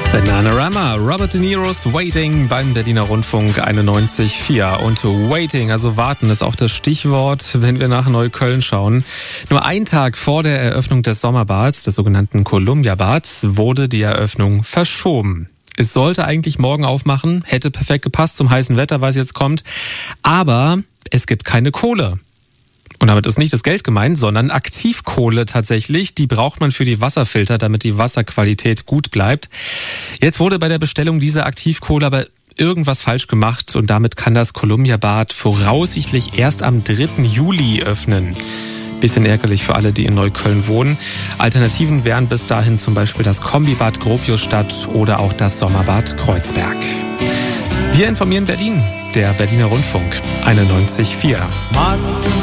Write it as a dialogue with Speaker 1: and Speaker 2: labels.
Speaker 1: Bananarama, Robert De Niro's Waiting beim Berliner Rundfunk 91.4. Und Waiting, also warten, ist auch das Stichwort, wenn wir nach Neukölln schauen. Nur ein Tag vor der Eröffnung des Sommerbads, des sogenannten Columbia-Bads, wurde die Eröffnung verschoben. Es sollte eigentlich morgen aufmachen, hätte perfekt gepasst zum heißen Wetter, was jetzt kommt. Aber es gibt keine Kohle. Und damit ist nicht das Geld gemeint, sondern Aktivkohle tatsächlich. Die braucht man für die Wasserfilter, damit die Wasserqualität gut bleibt. Jetzt wurde bei der Bestellung dieser Aktivkohle aber irgendwas falsch gemacht und damit kann das Columbia-Bad voraussichtlich erst am 3. Juli öffnen. Bisschen ärgerlich für alle, die in Neukölln wohnen. Alternativen wären bis dahin zum Beispiel das Kombibad Gropiusstadt oder auch das Sommerbad Kreuzberg. Wir informieren Berlin, der Berliner Rundfunk 91.4.